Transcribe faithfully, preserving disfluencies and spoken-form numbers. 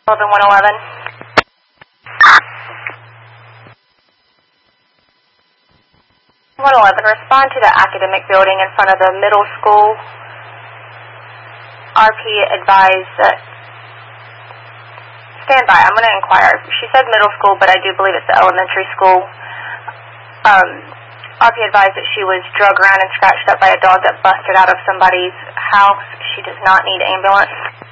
eleven one eleven. one eleven, respond to the academic building in front of the middle school. R P advised that... Stand by, I'm going to inquire. She said middle school, but I do believe it's the elementary school. Um, R P advised that she was drug around and scratched up by a dog that busted out of somebody's house. She does not need ambulance.